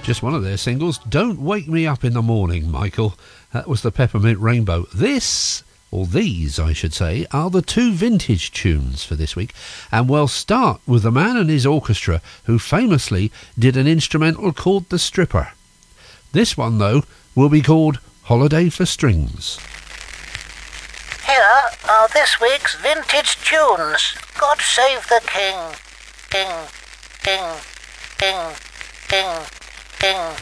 Just one of their singles, Don't Wake Me Up in the Morning, Michael. That was the Peppermint Rainbow. These, I should say, are the two vintage tunes for this week. And we'll start with the man and his orchestra, who famously did an instrumental called The Stripper. This one, though, will be called Holiday for Strings. Here are this week's vintage tunes. God Save the King. King, king, king, king, king.